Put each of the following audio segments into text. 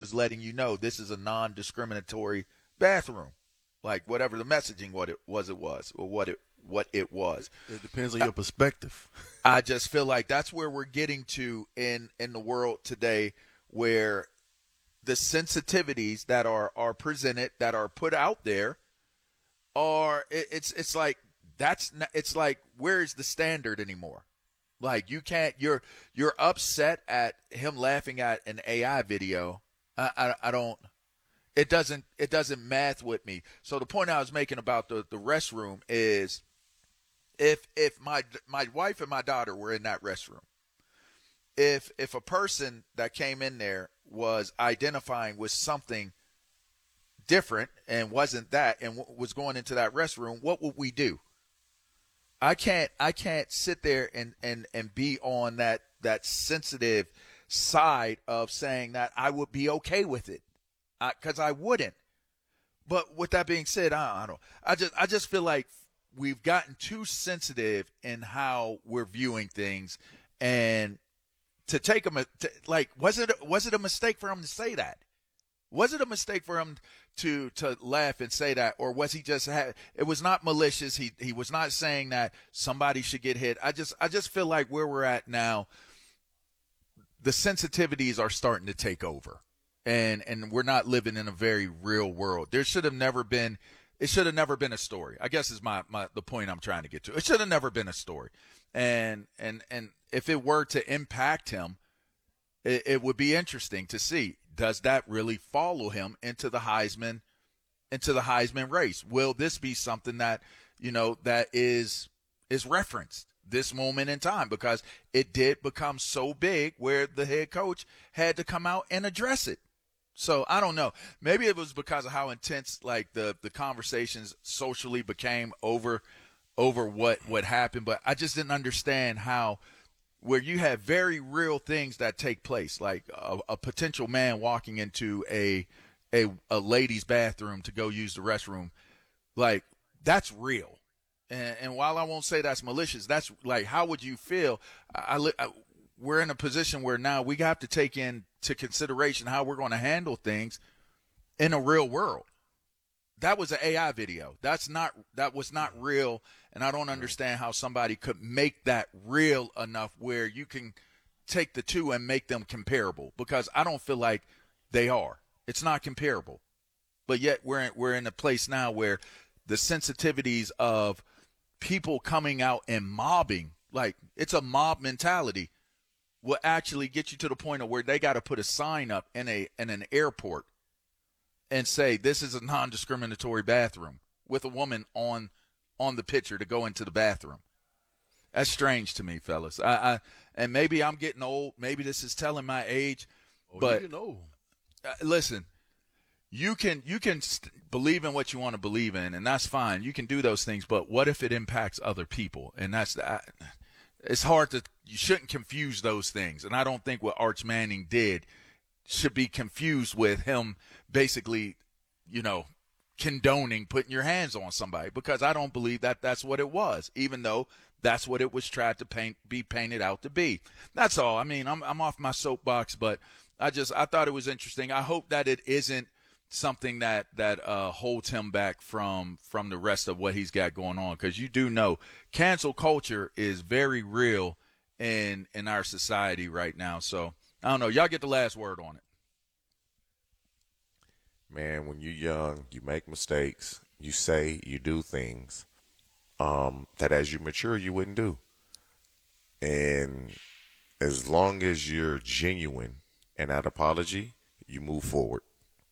was letting you know this is a non-discriminatory bathroom, like whatever the messaging what it was. It depends on your perspective. I just feel like that's where we're getting to in the world today, where the sensitivities that are presented, that are put out there, it's like it's like, where's the standard anymore? Like, you can't, you're upset at him laughing at an AI video. I don't, it doesn't math with me. So the point I was making about the restroom is, if my wife and my daughter were in that restroom, if a person that came in there was identifying with something different and wasn't that, and was going into that restroom, what would we do? I can't sit there and be on that sensitive side of saying that I would be okay with it, because I wouldn't. But with that being said, I don't. I just feel like we've gotten too sensitive in how we're viewing things, and to take them, like, was it a mistake for him to say that? Was it a mistake for him to laugh and say that, or was he just it was not malicious? He was not saying that somebody should get hit. I just feel like where we're at now, the sensitivities are starting to take over, and we're not living in a very real world. It should have never been a story, I guess, is the point I'm trying to get to. It should have never been a story. And if it were to impact him, it would be interesting to see, does that really follow him into the Heisman race? Will this be something that, that is referenced this moment in time? Because it did become so big where the head coach had to come out and address it. So I don't know. Maybe it was because of how intense, like, the conversations socially became over what happened. But I just didn't understand how, where you have very real things that take place, like a potential man walking into a lady's bathroom to go use the restroom, like, that's real. And while I won't say that's malicious, that's like, how would you feel? We're in a position where now we have to take into consideration how we're going to handle things in a real world. That was an AI video. That was not real. And I don't understand how somebody could make that real enough where you can take the two and make them comparable, because I don't feel like they are. It's not comparable. But yet we're in a place now where the sensitivities of people coming out and mobbing, like, it's a mob mentality, will actually get you to the point of where they got to put a sign up in an airport and say, this is a non-discriminatory bathroom, with a woman on the picture to go into the bathroom. That's strange to me, fellas. And maybe I'm getting old. Maybe this is telling my age. But listen, you can believe in what you want to believe in, and that's fine. You can do those things. But what if it impacts other people? And it's hard to. You shouldn't confuse those things. And I don't think what Arch Manning did should be confused with him basically, condoning putting your hands on somebody, because I don't believe that that's what it was, even though that's what it was tried to be painted out to be. That's all. I mean, I'm off my soapbox, but I thought it was interesting. I hope that it isn't something that holds him back from the rest of what he's got going on, because you do know cancel culture is very real in our society right now. So I don't know. Y'all get the last word on it. Man, when you're young, you make mistakes. You say, you do things that as you mature, you wouldn't do. And as long as you're genuine and that apology, you move forward.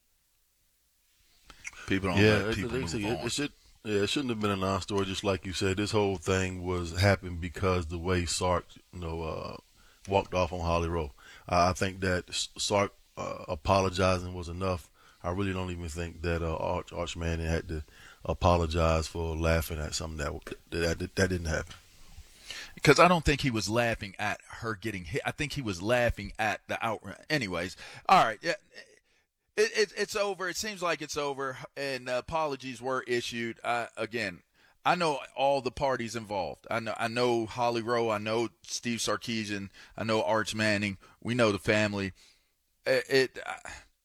People don't let people move on. It shouldn't have been a non-story. Just like you said, this whole thing happened because the way Sark, walked off on Holly Rowe. I think that Sark apologizing was enough. I really don't even think that Arch Manning had to apologize for laughing at something that didn't happen. Because I don't think he was laughing at her getting hit. I think he was laughing at the outrun. Anyways, all right. Yeah, it's over. It seems like it's over, and apologies were issued. Again, I know all the parties involved. I know Holly Rowe. I know Steve Sarkisian. I know Arch Manning. We know the family.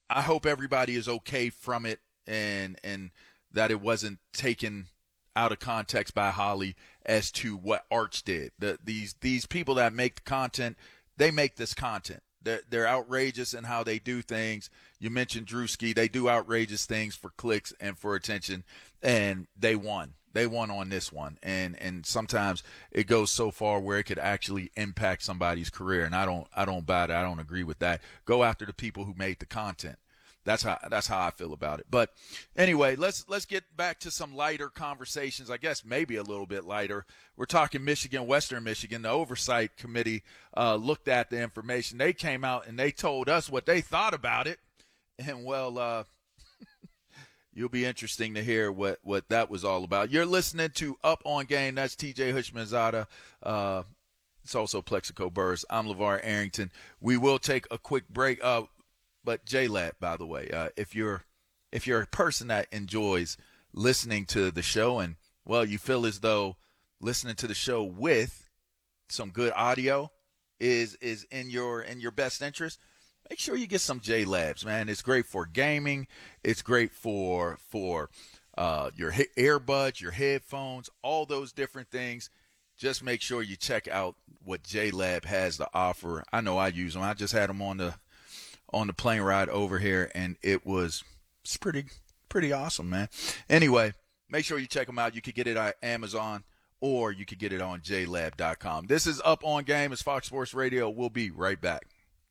I hope everybody is okay from it and that it wasn't taken out of context by Holly as to what Arch did. These people that make the content, they make this content. They're outrageous in how they do things. You mentioned Drewski. They do outrageous things for clicks and for attention, and they won. They won on this one, and sometimes it goes so far where it could actually impact somebody's career, and I don't buy it. I don't agree with that. Go after the people who made the content. That's how I feel about it. But anyway, let's get back to some lighter conversations. I guess maybe a little bit lighter. We're talking Michigan, Western Michigan. The Oversight Committee looked at the information. They came out and they told us what they thought about it. And well, you'll be interesting to hear what that was all about. You're listening to Up on Game. That's TJ Hushmanzada. It's also Plexico Burrs. I'm LeVar Arrington. We will take a quick break. But J-Lab, by the way, if you're a person that enjoys listening to the show and, well, you feel as though listening to the show with some good audio is in your best interest, make sure you get some J-Labs, man. It's great for gaming. It's great for your earbuds, your headphones, all those different things. Just make sure you check out what J-Lab has to offer. I know I use them. I just had them on the plane ride over here, and it's pretty awesome, man. Anyway, make sure you check them out. You could get it on Amazon, or you could get it on jlab.com. This is Up on Game. It's Fox Sports Radio. We'll be right back.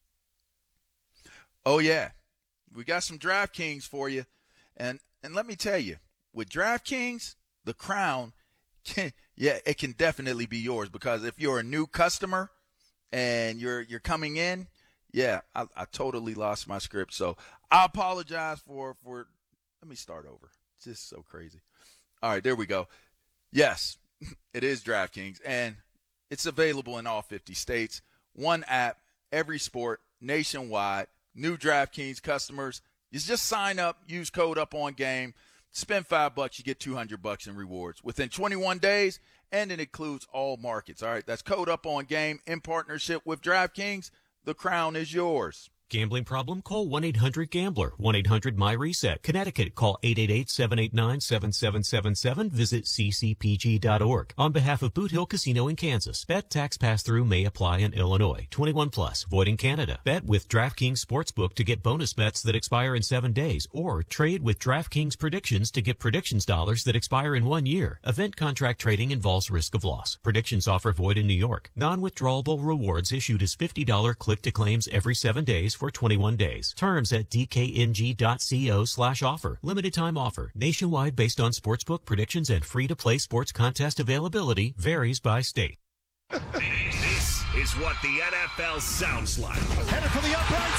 Oh, yeah. We got some DraftKings for you. And let me tell you, with DraftKings, the crown, it can definitely be yours, because if you're a new customer and you're coming in, yeah, I totally lost my script. So I apologize for let me start over. It's just so crazy. All right, there we go. Yes, it is DraftKings, and it's available in all 50 states. One app, every sport, nationwide. New DraftKings customers, you just sign up, use code UPONGAME, spend $5, you get $200 in rewards within 21 days, and it includes all markets. All right, that's code UPONGAME in partnership with DraftKings. The crown is yours. Gambling problem? Call 1-800-GAMBLER. 1-800-MY-RESET. Connecticut, call 888-789-7777. Visit ccpg.org. On behalf of Boot Hill Casino in Kansas, bet tax pass-through may apply in Illinois. 21 plus, void in Canada. Bet with DraftKings Sportsbook to get bonus bets that expire in 7 days, or trade with DraftKings Predictions to get predictions dollars that expire in 1 year. Event contract trading involves risk of loss. Predictions offer void in New York. Non-withdrawable rewards issued as $50 click-to-claims every 7 days for 21 days. Terms at dkng.co/offer. Limited time offer. Nationwide based on sportsbook predictions and free-to-play sports contest availability. Varies by state. This is what the NFL sounds like. Headed for the uprights,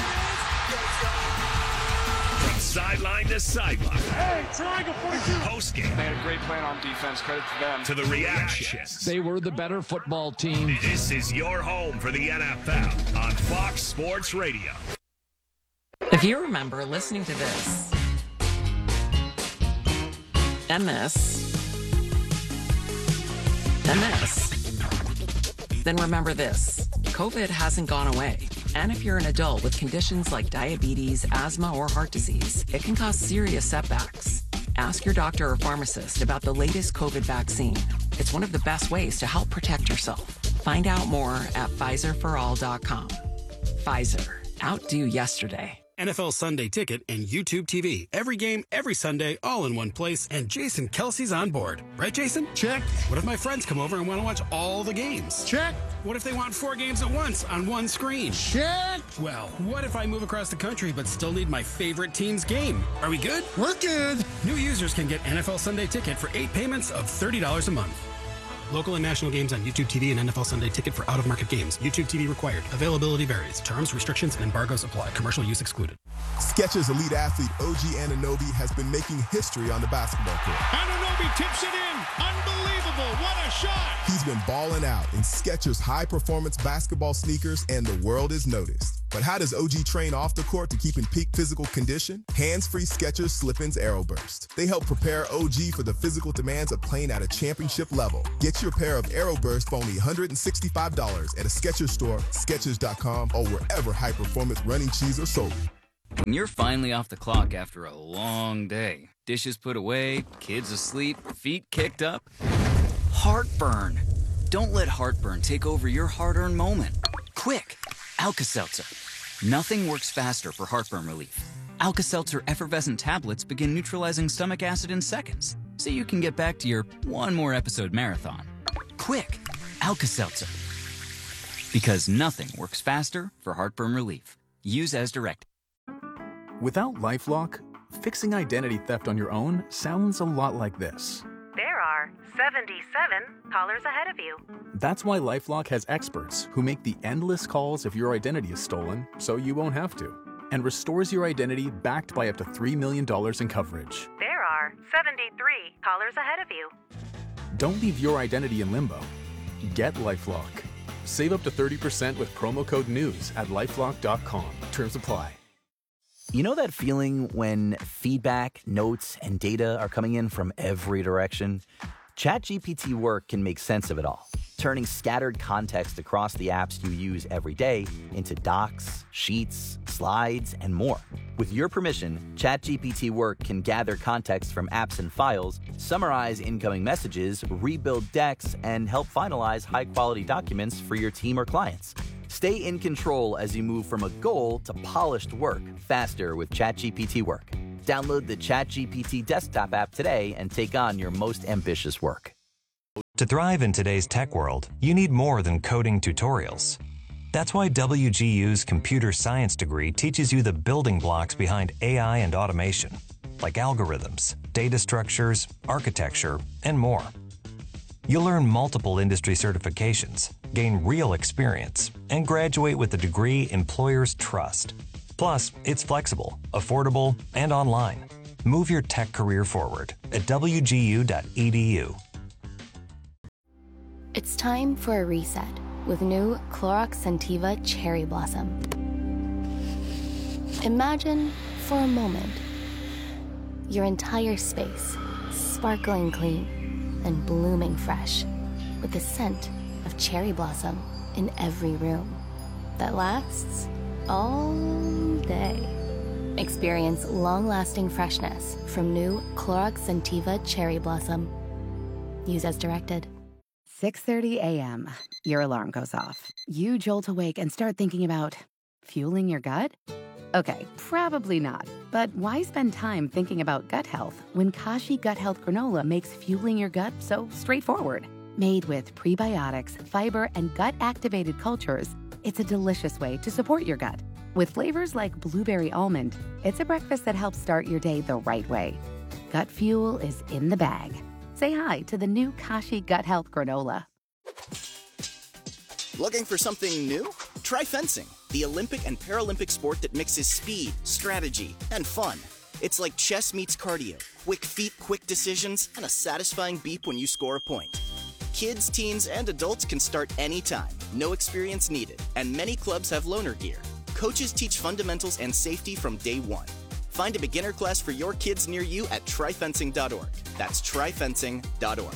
and From sideline to sideline. Hey, triangle 42. Post-game. They had a great plan on defense. Credit to them. To the reactions. They were the better football team. This is your home for the NFL on Fox Sports Radio. If you remember listening to this, and this, and this, then remember this. COVID hasn't gone away. And if you're an adult with conditions like diabetes, asthma, or heart disease, it can cause serious setbacks. Ask your doctor or pharmacist about the latest COVID vaccine. It's one of the best ways to help protect yourself. Find out more at PfizerForAll.com. Pfizer. Outdo yesterday. NFL Sunday Ticket and YouTube TV. Every game, every Sunday, all in one place, and Jason Kelsey's on board. Right, Jason? Check. What if my friends come over and want to watch all the games? Check. What if they want 4 games at once on one screen? Check. Well, what if I move across the country but still need my favorite team's game? Are we good? We're good. New users can get NFL Sunday Ticket for 8 payments of $30 a month. Local and national games on YouTube TV and NFL Sunday Ticket for out-of-market games. YouTube TV required. Availability varies. Terms, restrictions, and embargoes apply. Commercial use excluded. Skechers elite athlete OG Anunoby has been making history on the basketball court. Anunoby tips it in. Unbelievable. What a shot. He's been balling out in Skechers high-performance basketball sneakers, and the world is noticed. But how does OG train off the court to keep in peak physical condition? Hands-free Skechers Slip-ins Aeroburst. They help prepare OG for the physical demands of playing at a championship level. Get your pair of Aeroburst for only $165 at a Skechers store, Skechers.com, or wherever high-performance running shoes are sold. When you're finally off the clock after a long day, dishes put away, kids asleep, feet kicked up. Heartburn. Don't let heartburn take over your hard-earned moment. Quick, Alka-Seltzer. Nothing works faster for heartburn relief. Alka-Seltzer effervescent tablets begin neutralizing stomach acid in seconds, so you can get back to your one more episode marathon. Quick, Alka-Seltzer. Because nothing works faster for heartburn relief. Use as directed. Without LifeLock, fixing identity theft on your own sounds a lot like this. There are 77 callers ahead of you. That's why LifeLock has experts who make the endless calls if your identity is stolen so you won't have to, and restores your identity backed by up to $3 million in coverage. There are 73 callers ahead of you. Don't leave your identity in limbo. Get LifeLock. Save up to 30% with promo code NEWS at LifeLock.com. Terms apply. You know that feeling when feedback, notes, and data are coming in from every direction? ChatGPT Work can make sense of it all, turning scattered context across the apps you use every day into docs, sheets, slides, and more. With your permission, ChatGPT Work can gather context from apps and files, summarize incoming messages, rebuild decks, and help finalize high-quality documents for your team or clients. Stay in control as you move from a goal to polished work faster with ChatGPT Work. Download the ChatGPT desktop app today and take on your most ambitious work. To thrive in today's tech world, you need more than coding tutorials. That's why WGU's computer science degree teaches you the building blocks behind AI and automation, like algorithms, data structures, architecture, and more. You'll earn multiple industry certifications, gain real experience, and graduate with a degree employers trust. Plus, it's flexible, affordable, and online. Move your tech career forward at wgu.edu. It's time for a reset with new Clorox Scentiva Cherry Blossom. Imagine, for a moment, your entire space sparkling clean and blooming fresh with the scent of cherry blossom in every room that lasts all day. Experience long-lasting freshness from new Clorox Scentiva Cherry Blossom. Use as directed. 6:30 a.m. Your alarm goes off. You jolt awake and start thinking about fueling your gut? Okay, probably not. But why spend time thinking about gut health when Kashi Gut Health Granola makes fueling your gut so straightforward? Made with prebiotics, fiber, and gut-activated cultures, it's a delicious way to support your gut. With flavors like blueberry almond, it's a breakfast that helps start your day the right way. Gut fuel is in the bag. Say hi to the new Kashi Gut Health Granola. Looking for something new? Try fencing, the Olympic and Paralympic sport that mixes speed, strategy, and fun. It's like chess meets cardio, quick feet, quick decisions, and a satisfying beep when you score a point. Kids, teens, and adults can start anytime, no experience needed, and many clubs have loaner gear. Coaches teach fundamentals and safety from day one. Find a beginner class for your kids near you at tryfencing.org. That's tryfencing.org.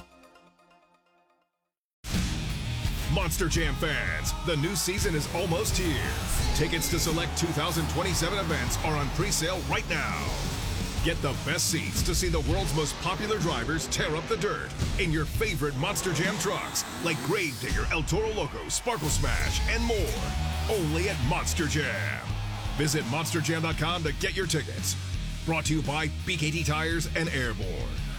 Monster Jam fans, the new season is almost here. Tickets to select 2027 events are on pre-sale right now. Get the best seats to see the world's most popular drivers tear up the dirt in your favorite Monster Jam trucks, like Gravedigger, El Toro Loco, Sparkle Smash, and more. Only at Monster Jam. Visit monsterjam.com to get your tickets. Brought to you by BKT Tires and Airborne.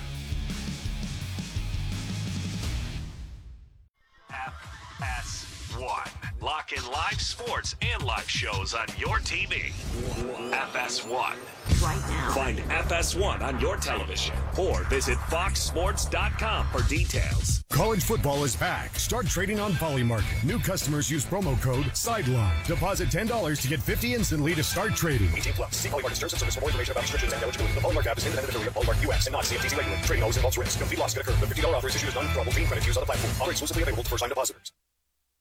FS1. Lock in live sports and live shows on your TV. FS1. Right now. Find FS1 on your television or visit foxsports.com for details. College football is back. Start trading on Polymarket. New customers use promo code SIDELINE. Deposit $10 to get $50 instantly to start trading. 18+. See Polymarket terms and service for more information about restrictions and eligibility. The Polymarket app is independent affiliate of Polymarket US and not CFTC regulated. Trading always involves risk. Complete loss can occur. The $50 offer is issued as non-withdrawable clean credit used on the platform. Offer exclusively available to first-time depositors.